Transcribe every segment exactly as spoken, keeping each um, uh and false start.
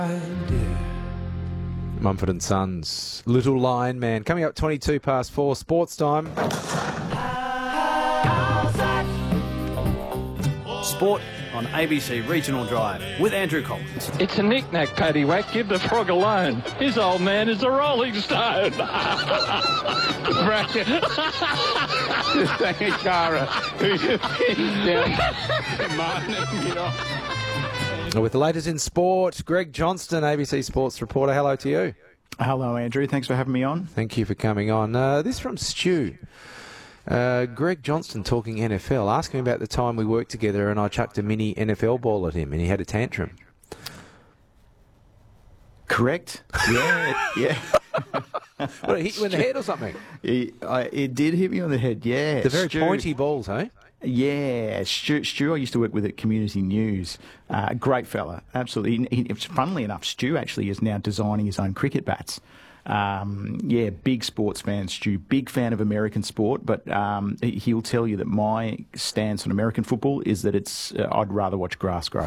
Mumford and Sons, Little Lion Man. Coming up twenty-two past four, sports time. Sport on A B C Regional Drive with Andrew Collins. It's a knick-knack, paddywhack. Give the frog alone. His old man is a Rolling Stone. Bracket. Just take a Cara. Who's your pin down? Martin, get off. With the latest in sport, Greg Johnston, A B C Sports reporter. Hello to you. Hello, Andrew. Thanks for having me on. Thank you for coming on. Uh, this from Stu. Uh, Greg Johnston talking N F L, asking about the time we worked together and I chucked a mini N F L ball at him and he had a tantrum. Correct. Yeah, yeah. What, it hit you in the head or something? It, I, it did hit me on the head, yeah. The very Stu, pointy balls, eh? Yeah, Stu, Stu, I used to work with at Community News. Uh, great fella, absolutely. He, he, funnily enough, Stu actually is now designing his own cricket bats. Um, yeah, big sports fan, Stu. Big fan of American sport, but um, he'll tell you that my stance on American football is that it's uh, I'd rather watch grass grow.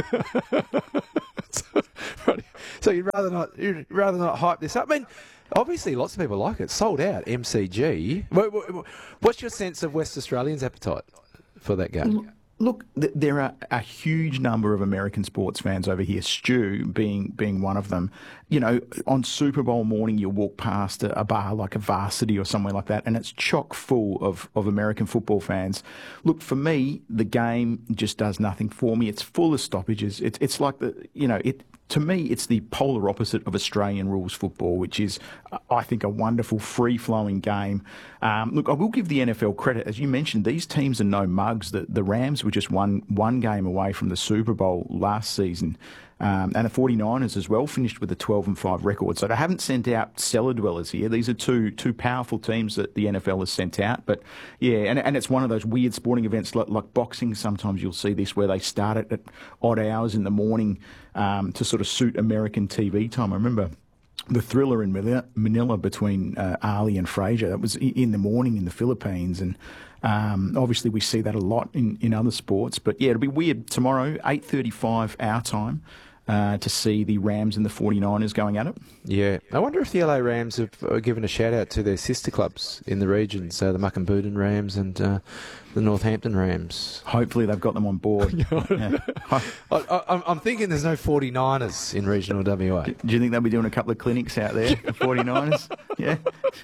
So you'd rather not you'd rather not hype this up. I mean, obviously, lots of people like it. Sold out, M C G. What's your sense of West Australians' appetite for that game? Look, th- there are a huge number of American sports fans over here, Stu being being one of them. You know, on Super Bowl morning, you walk past a, a bar like a Varsity or somewhere like that, and it's chock full of, of American football fans. Look, for me, the game just does nothing for me. It's full of stoppages. It's it's like the, you know, it. To me, it's the polar opposite of Australian rules football, which is, I think, a wonderful, free-flowing game. Um, look, I will give the N F L credit. As you mentioned, these teams are no mugs. The, the Rams were just one, one game away from the Super Bowl last season. Um, and the forty-niners as well finished with a twelve and five record. So they haven't sent out cellar dwellers here. These are two two powerful teams that the N F L has sent out. But, yeah, and, and it's one of those weird sporting events like, like boxing. Sometimes you'll see this where they start it at odd hours in the morning um, to sort of suit American T V time. I remember the Thriller in Manila, Manila between uh, Ali and Frazier. That was in the morning in the Philippines. And um, obviously we see that a lot in, in other sports. But, yeah, it'll be weird tomorrow, eight thirty-five our time. Uh, to see the Rams and the forty-niners going at it. Yeah. I wonder if the L A Rams have uh, given a shout-out to their sister clubs in the regions, uh, the Muckamboodin Rams and uh, the Northampton Rams. Hopefully they've got them on board. yeah. I, I, I'm thinking there's no forty-niners in regional W A. Do you think they'll be doing a couple of clinics out there, the forty-niners? Yeah.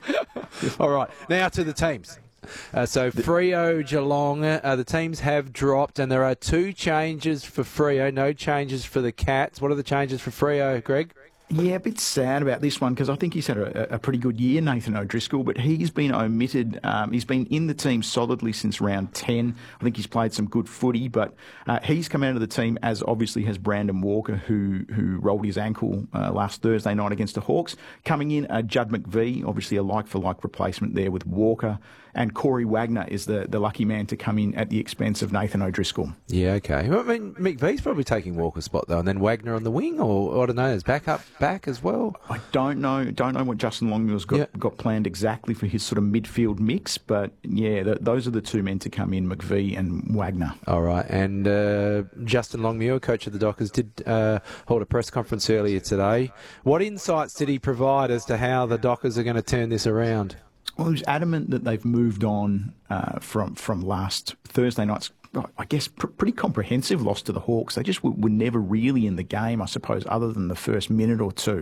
All right. Now to the teams. Uh, so Freo, Geelong, uh, the teams have dropped and there are two changes for Freo, no changes for the Cats. What are the changes for Freo, Greg? Yeah, a bit sad about this one because I think he's had a, a pretty good year, Nathan O'Driscoll, but he's been omitted. Um, he's been in the team solidly since round ten. I think he's played some good footy, but uh, he's come out of the team, as obviously has Brandon Walker, who who rolled his ankle uh, last Thursday night against the Hawks. Coming in, uh, Judd McVie, obviously a like-for-like replacement there with Walker, and Corey Wagner is the, the lucky man to come in at the expense of Nathan O'Driscoll. Yeah, okay. Well, I mean, McVie's probably taking Walker's spot, though, and then Wagner on the wing, or I don't know, is backup back as well? I don't know. Don't know what Justin Longmuir's got, yep. got planned exactly for his sort of midfield mix, but yeah, the, those are the two men to come in, McVie and Wagner. All right, and uh, Justin Longmuir, coach of the Dockers, did uh, hold a press conference earlier today. What insights did he provide as to how the Dockers are going to turn this around? Well, he was adamant that they've moved on uh, from from last Thursday night's, I guess, pr- pretty comprehensive loss to the Hawks. They just w- were never really in the game, I suppose, other than the first minute or two.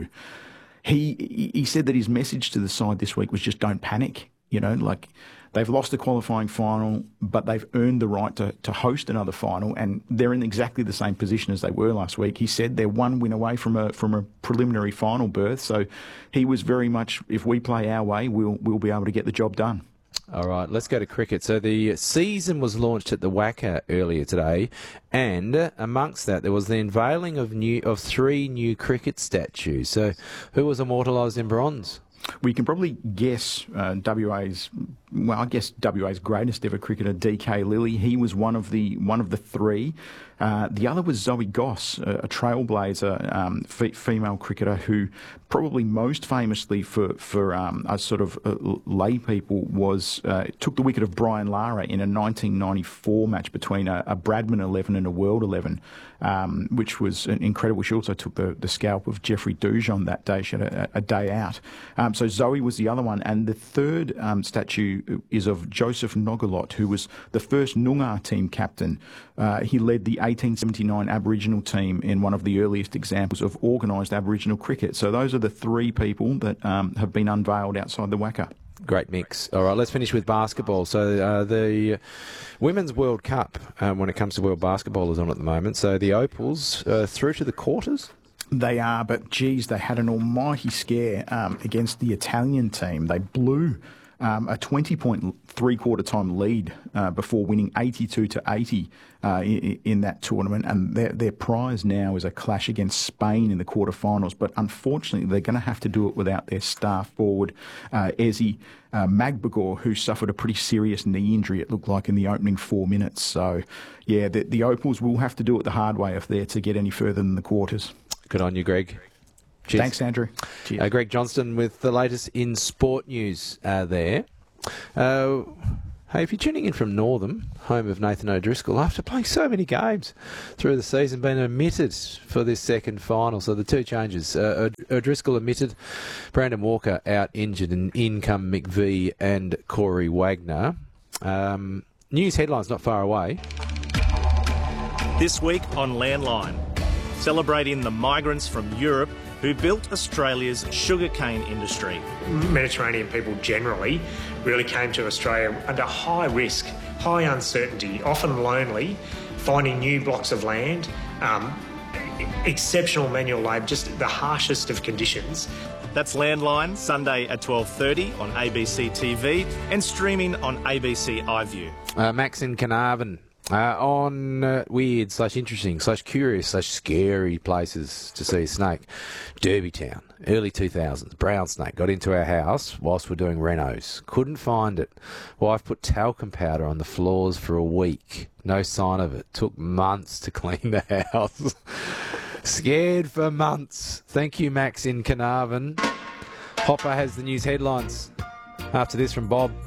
He he said that his message to the side this week was just don't panic. You know, like they've lost the qualifying final, but they've earned the right to, to host another final, and they're in exactly the same position as they were last week. He said they're one win away from a from a preliminary final berth, so he was very much, if we play our way, we'll we'll be able to get the job done. All right, let's go to cricket. So the season was launched at the Wacker earlier today, and amongst that there was the unveiling of new of three new cricket statues. So who was immortalised in bronze? We can probably guess uh, W A's well, I guess W A's greatest ever cricketer, D K Lilly. He was one of the one of the three. Uh, the other was Zoe Goss, a, a trailblazer um, f- female cricketer who probably most famously for, for um, us sort of uh, lay people was uh, took the wicket of Brian Lara in a nineteen ninety-four match between a, a Bradman eleven and a World eleven, um, which was incredible. She also took the, the scalp of Jeffrey Dujon that day. She had a, a day out. Um, so Zoe was the other one. And the third um, statue is of Joseph Nogalot, who was the first Noongar team captain. Uh, he led the eighteen seventy-nine Aboriginal team in one of the earliest examples of organised Aboriginal cricket. So those are the three people that um, have been unveiled outside the W A C A. Great mix. All right, let's finish with basketball. So uh, the Women's World Cup, um, when it comes to world basketball, is on at the moment. So the Opals uh, through to the quarters. They are, but geez, they had an almighty scare um, against the Italian team. They blew um, a twenty-point three-quarter time lead uh, before winning eighty-two to eighty uh, in, in that tournament, and their, their prize now is a clash against Spain in the quarterfinals. But unfortunately, they're going to have to do it without their star forward, uh, Ezi uh, Magbagor, who suffered a pretty serious knee injury, it looked like, in the opening four minutes. So, yeah, the, the Opals will have to do it the hard way if they're to get any further than the quarters. Good on you, Greg. Cheers. Thanks, Andrew. Cheers. Uh, Greg Johnston with the latest in sport news uh, there. Uh, hey, if you're tuning in from Northam, home of Nathan O'Driscoll, after playing so many games through the season, been omitted for this second final. So the two changes. Uh, O'Driscoll omitted, Brandon Walker out injured, and in come McVie and Corey Wagner. Um, news headlines not far away. This week on Landline, celebrating the migrants from Europe who built Australia's sugarcane industry. Mediterranean people generally really came to Australia under high risk, high uncertainty, often lonely, finding new blocks of land, um, exceptional manual labour, just the harshest of conditions. That's Landline, Sunday at twelve thirty on A B C T V and streaming on A B C iView. Uh, Max in Carnarvon. Uh, on uh, weird slash interesting slash curious slash scary places to see a snake. Derby Town, early two thousands, brown snake got into our house whilst we're doing renos. Couldn't find it. Wife put talcum powder on the floors for a week. No sign of it. Took months to clean the house. Scared for months. Thank you, Max in Carnarvon. Hopper has the news headlines after this from Bob.